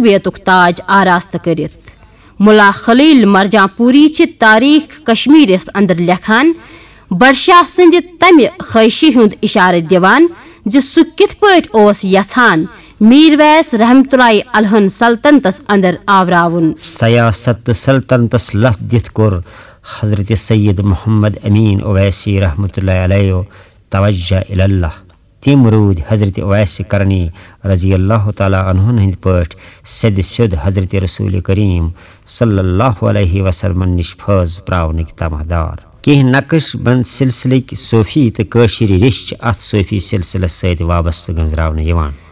कुतुबियतुक ताज आरास्त करित। मुला खलील मरजांपुरी तारीख कश्मीरस अंदर लेखान बडशाह संद तमि ख्वाहिशी हुंद इशार दिवान जो सु किथ पट ओस यछान मीर वैस रहमतुल्लाहि अलैहि सल्तनतस अंदर आवरावुन। सयासत सल्तनतस लफ दिथ कोर हजरत सैयद मोहम्मद अमीन ओवैसी रहमतुल्लाहि अलैहि तवज्जा इलल्लाह। तिम रूद हजरत ओवैस करनी रजी अल्लाह ताला अन्हुन हिंद पट सद सुद हजरत रसूल करीम सल्लल्लाहु अलैहि वसल्लम निश फौज प्रावनिक तमादार। कह नक्श बंद सिलसिले सूफी तो कशीर रिश अत सूफी सिलसिलस सत वाबस्त गंजरावन।